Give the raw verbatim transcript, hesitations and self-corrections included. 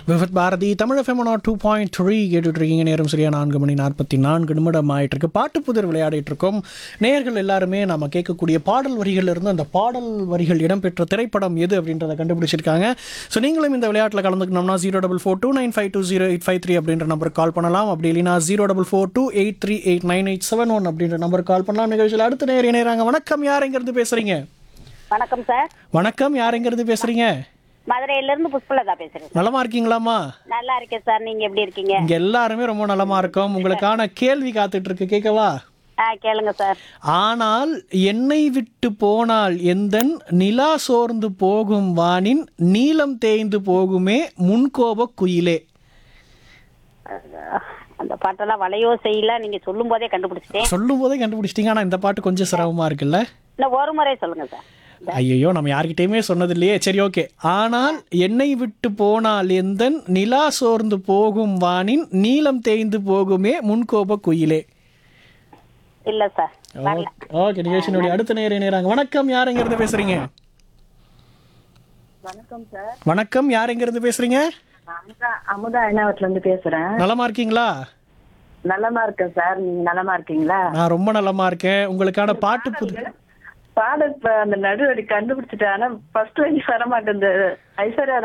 விவத் Bharathi Tamil FM two point three கேட்டுட்டு இருக்கீங்க. நேரம் சரியா நான்கு மணி நாற்பத்தி நான்கு நிமிடம் ஆயிட்டு இருக்கு. பாட்டு புதிர் விளையாடிட்டு இருக்கோம். நேயர்கள் எல்லாருமே நம்ம கேட்கக்கூடிய பாடல் வரிகள் இருந்து அந்த பாடல் வரிகள் இடம்பெற்ற திரைப்படம் எது அப்படின்றத கண்டுபிடிச்சிருக்காங்க. ஸோ நீங்களும் இந்த விளையாட்டில் கலந்துக்கணும்னா zero double four two nine five two zero eight five three அப்படின்ற நம்பருக்கு கால் பண்ணலாம். அப்படி இல்லைனா zero double four two eight three eight nine eight seven one அப்படின்ற நம்பருக்கு கால் பண்ணலாம். நிகழ்ச்சியில் அடுத்த நேரம் இணையறாங்க. வணக்கம், யார் எங்கிறது பேசுறீங்க? வணக்கம் சார். வணக்கம், யார் எங்கிறது பேசுறீங்க? மதுரையில இருந்து புஷ்பலதா பேசுறேன். நலமா இருக்கீங்களாமா? நல்லா இருக்கேன் சார். நீங்க எப்படி இருக்கீங்க? இங்க எல்லாருமே ரொம்ப நலமா இருக்கோம். உங்களுக்கான கேள்வி காத்துட்டு இருக்கு, கேட்கவா? ஆ கேளுங்க சார். ஆனால் என்னை விட்டு போனால் எந்தன் நிலா சோர்ந்து போகும் வானின் நீலம் தேய்ந்து போகுமே முன்கோப குயிலே. அந்த பாட்டெல்லாம் வளையோ செய்யல, நீங்க சொல்லும் போதே கண்டுபிடிச்சிட்டேன். சொல்லும் போதே கண்டுபிடிச்சிட்டீங்க. ஆனா இந்த பாட்டு கொஞ்சம் சிரமமா இருக்குல்ல? இல்ல ஒரு முறை சொல்லுங்க சார். ஐயோ, நம்ம யார்கிட்டயுமே சொன்னது இல்லையே. சரி, ஓகே. ஆனால் என்னை விட்டு போனால் எந்தன் நிலா சோர்ந்து போகும் வானின் நீலம் தேய்ந்து போகுமே முன்கோப குயிலே. இல்ல சார். ஓகே, நிகழ்ச்சியினுடைய அடுத்த நேரம் நேராங்க. வணக்கம், யார் எங்க இருந்து பேசுறீங்க? வணக்கம் சார். வணக்கம், யார் எங்க இருந்து பேசுறீங்க? அமுதா அமுதா அயனாவரத்துல இருந்து பேசுறேன். நலமா இருக்கீங்களா? நலமா இருக்கேன் சார். நீங்க நலமா இருக்கீங்களா? நான் ரொம்ப நலமா இருக்கேன். உங்களுக்கான பாட்டு புது பாடல் அந்த நடுவடி கண்டுபிடிச்சிட்டேன். ஆனா ஃபர்ஸ்ட் வரி வர மாட்டேன். ஐஸ்வர்யா